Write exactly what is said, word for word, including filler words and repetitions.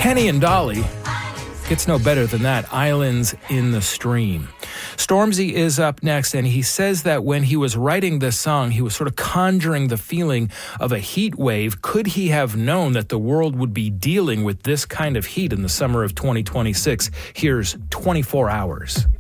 Kenny and Dolly. Gets no better than that. Islands in the Stream. Stormzy is up next, and he says that when he was writing this song, he was sort of conjuring the feeling of a heat wave. Could he have known that the world would be dealing with this kind of heat in the summer of twenty twenty-six? Here's twenty-four hours.